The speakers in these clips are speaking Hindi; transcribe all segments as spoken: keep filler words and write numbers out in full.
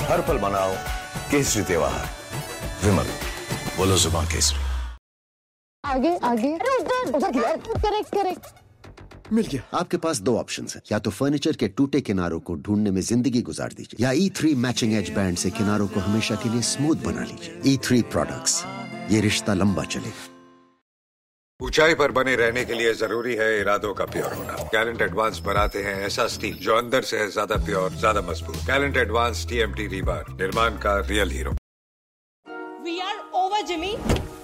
हर पल मनाओ केसरी त्योहार। विमल, बोलो जुबान केसरी। आगे आगे, अरे उधर उधर किधर? Correct correct. मिल गया। आपके पास दो ऑप्शंस हैं, या तो फर्नीचर के टूटे किनारों को ढूंढने में जिंदगी गुजार दीजिए, या ई थ्री मैचिंग एज बैंड से किनारों को हमेशा के लिए स्मूथ बना लीजिए। ई थ्री प्रोडक्ट्स, ये रिश्ता लंबा चलेगा। ऊंचाई पर बने रहने के लिए जरूरी है इरादों का प्योर होना। गैलेंट एडवांस बनाते हैं ऐसा स्टील जो अंदर से है ज्यादा प्योर, ज्यादा मजबूत। गैलेंट एडवांस टीएमटी रीबार, निर्माण का real hero. We are over Jimmy.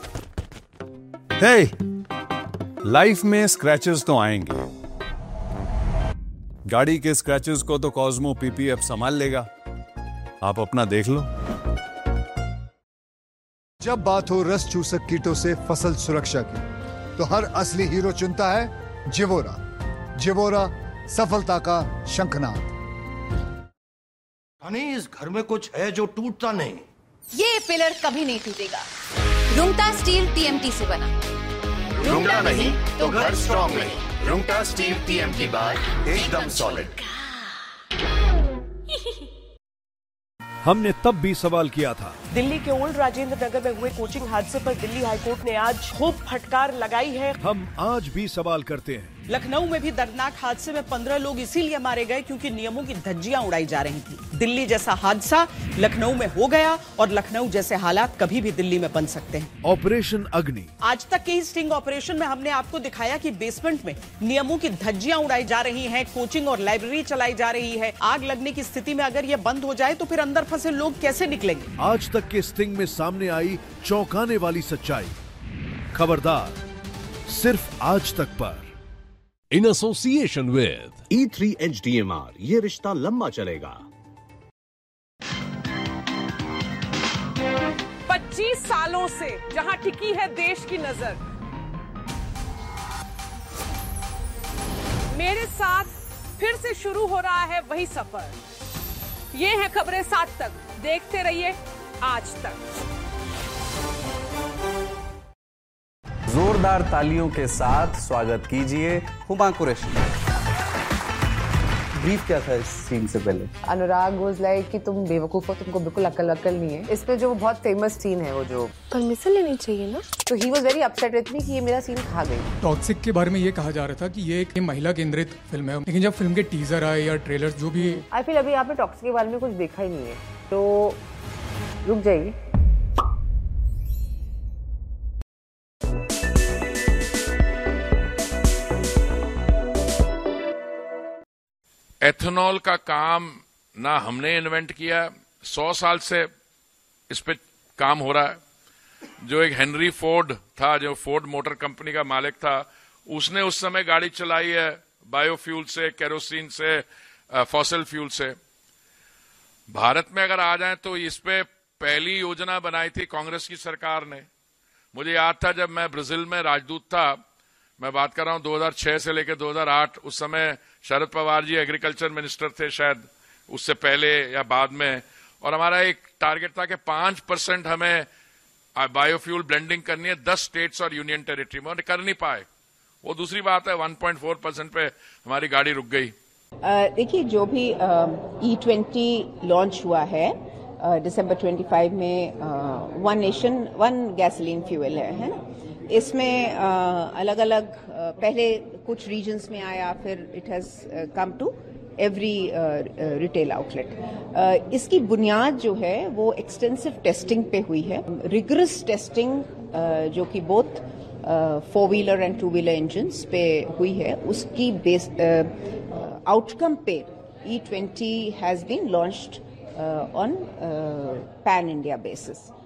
Hey, life में स्क्रैचेस तो आएंगे। गाड़ी के स्क्रैचेस को तो कॉस्मो पीपीएफ संभाल लेगा, आप अपना देख लो। जब बात हो रस चूसक कीटों से फसल सुरक्षा की, तो हर असली हीरो चुनता है जिवोरा। जिवोरा, सफलता का शंखनाद। हनी, इस घर में कुछ है जो टूटता नहीं। ये पिलर कभी नहीं टूटेगा। रुंगटा स्टील टीएमटी से बना। रुंगटा नहीं तो घर स्ट्रॉन्ग नहीं। रुंगटा स्टील टीएमटी बार, एकदम सॉलिड। हमने तब भी सवाल किया था। दिल्ली के ओल्ड राजेंद्र नगर में हुए कोचिंग हादसे पर दिल्ली हाईकोर्ट ने आज खूब फटकार लगाई है। हम आज भी सवाल करते हैं। लखनऊ में भी दर्दनाक हादसे में पंद्रह लोग इसीलिए मारे गए क्योंकि नियमों की धज्जियां उड़ाई जा रही थी। दिल्ली जैसा हादसा लखनऊ में हो गया और लखनऊ जैसे हालात कभी भी दिल्ली में बन सकते हैं। ऑपरेशन अग्नि। आज तक के ही स्टिंग ऑपरेशन में हमने आपको दिखाया कि बेसमेंट में नियमों की धज्जियां उड़ाई जा रही हैं, कोचिंग और लाइब्रेरी चलाई जा रही है। आग लगने की स्थिति में अगर ये बंद हो जाए तो फिर अंदर फंसे लोग कैसे निकलेंगे? आज तक के स्टिंग में सामने आई चौंकाने वाली सच्चाई। खबरदार, सिर्फ आज तक पर। In association with E three H D M R, ये रिश्ता लंबा चलेगा। पच्चीस सालों से जहां टिकी है देश की नजर, मेरे साथ फिर से शुरू हो रहा है वही सफर। ये है खबरें सात तक, देखते रहिए आज तक। जोरदार तालियों के साथ स्वागत कीजिए हुमा कुरैशी। ब्रीफ क्या था इस सीन से पहले? अनुराग वाज लाइक कि तुम बेवकूफ हो, तुमको बिल्कुल अक्ल अक्ल नहीं है। इस पे जो बहुत फेमस सीन है वो जो परमिशन लेनी चाहिए ना, तो he was very upset with me कि ये मेरा सीन खा गई। टॉक्सिक के बारे में ये कहा जा रहा था कि ये एक महिला केंद्रित फिल्म है, लेकिन जब फिल्म के टीजर आए या ट्रेलर जो भी, आई फील अभी आपने टॉक्सिक के बारे में कुछ देखा ही नहीं है, तो रुक जाइए। एथेनॉल का काम ना हमने इन्वेंट किया, सौ साल से इस पे काम हो रहा है। जो एक हेनरी फोर्ड था, जो फोर्ड मोटर कंपनी का मालिक था, उसने उस समय गाड़ी चलाई है बायोफ्यूल से, केरोसिन से, फॉसिल फ्यूल से। भारत में अगर आ जाए तो इस पे पहली योजना बनाई थी कांग्रेस की सरकार ने। मुझे याद था जब मैं ब्राजील में राजदूत था, मैं बात कर रहा हूं दो हज़ार छह से लेकर दो हज़ार आठ, उस समय शरद पवार जी एग्रीकल्चर मिनिस्टर थे, शायद उससे पहले या बाद में, और हमारा एक टारगेट था कि पांच परसेंट हमें बायोफ्यूल ब्लेंडिंग करनी है दस स्टेट्स और यूनियन टेरिटरी में, और कर नहीं पाए। वो दूसरी बात है, वन पॉइंट फोर परसेंट पे हमारी गाड़ी रुक गई। देखिए, जो भी ई ट्वेंटी लॉन्च हुआ है दिसंबर पच्चीस में, one nation one gasoline fuel है, है ना। इसमें अलग अलग पहले कुछ रीजन्स में आया, फिर it has come to every retail outlet. इसकी बुनियाद जो है वो एक्सटेंसिव टेस्टिंग पे हुई है, रिगरस टेस्टिंग uh, जो कि both four wheeler and two wheeler engines पे हुई है। उसकी बेस आउटकम uh, पे E twenty has been launched on pan India basis.